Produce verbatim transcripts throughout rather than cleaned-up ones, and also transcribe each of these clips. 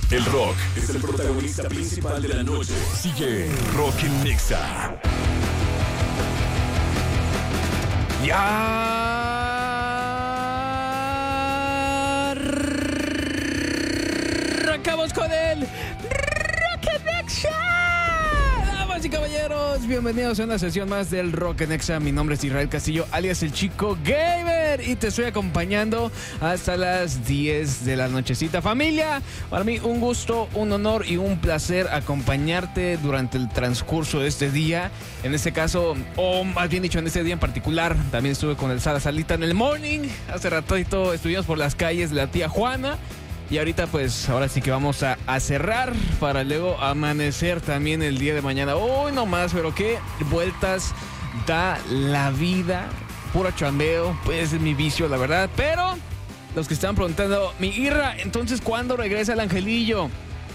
El rock es el protagonista principal de la noche. Sigue Rock en Nexa. Ya arrancamos con el Rock en Nexa. Damas y caballeros, bienvenidos a una sesión más del Rock en Nexa. Mi nombre es Israel Castillo, alias el Chico Gamer, y te estoy acompañando hasta las diez de la nochecita. Familia, para mí un gusto, un honor y un placer acompañarte durante el transcurso de este día. En este caso, o más bien dicho, en este día en particular, también estuve con el Sala Salita en el morning. Hace ratito estuvimos por las calles de la tía Juana. Y ahorita pues, ahora sí que vamos a, a cerrar para luego amanecer también el día de mañana. Uy, no más, pero qué vueltas da la vida. Puro chambeo, pues es mi vicio, la verdad. Pero los que están preguntando, mi Irra, entonces ¿cuándo regresa el Angelillo?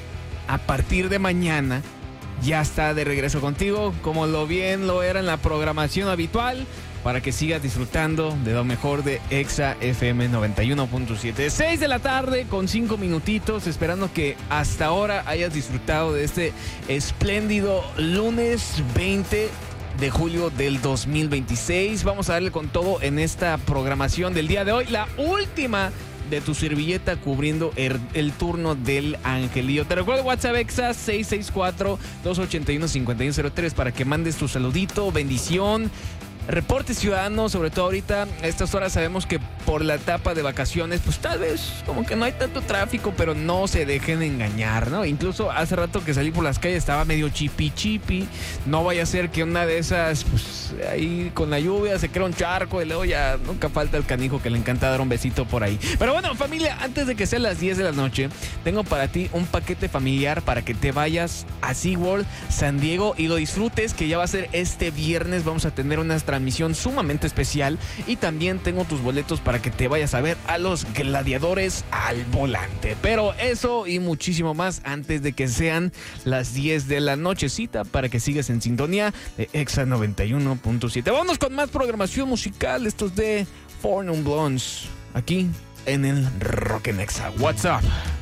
A partir de mañana ya está de regreso contigo, como lo bien lo era en la programación habitual, para que sigas disfrutando de lo mejor de Exa F M noventa y uno punto siete. seis de la tarde con cinco minutitos, esperando que hasta ahora hayas disfrutado de este espléndido lunes veinte de julio del dos mil veintiséis. Vamos a darle con todo en esta programación del día de hoy, la última de tu servilleta cubriendo el, el turno del Angelillo. Te recuerdo WhatsApp Exa seis seis cuatro, dos ocho uno, cinco uno cero tres para que mandes tu saludito, bendición, reporte ciudadano. Sobre todo ahorita, a estas horas sabemos que por la etapa de vacaciones, pues tal vez como que no hay tanto tráfico, pero no se dejen engañar, ¿no? Incluso hace rato que salí por las calles estaba medio chipi chipi. No vaya a ser que una de esas, pues ahí con la lluvia se crea un charco y luego ya nunca falta el canijo que le encanta dar un besito por ahí. Pero bueno, familia, antes de que sean las diez de la noche, tengo para ti un paquete familiar para que te vayas a SeaWorld San Diego y lo disfrutes, que ya va a ser este viernes. Vamos a tener una transmisión sumamente especial y también tengo tus boletos para que te vayas a ver a los gladiadores al volante. Pero eso y muchísimo más antes de que sean las diez de la nochecita, para que sigas en sintonía de Exa noventa y uno punto siete. Vámonos con más programación musical. Estos de Four Non Blondes aquí en el Rock en Exa. What's up?